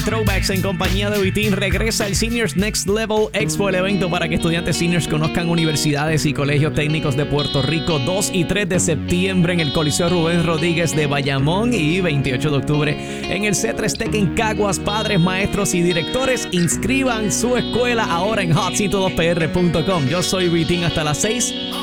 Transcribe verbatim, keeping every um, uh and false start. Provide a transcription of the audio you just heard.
Throwbacks en compañía de Vitín. Regresa el Seniors Next Level Expo, el evento para que estudiantes seniors conozcan universidades y colegios técnicos de Puerto Rico. dos y tres de septiembre en el Coliseo Rubén Rodríguez de Bayamón y veintiocho de octubre en el C tres Tech en Caguas. Padres, maestros y directores, inscriban su escuela ahora en hot ciento dos p r punto com. Yo soy Vitín, hasta las seis.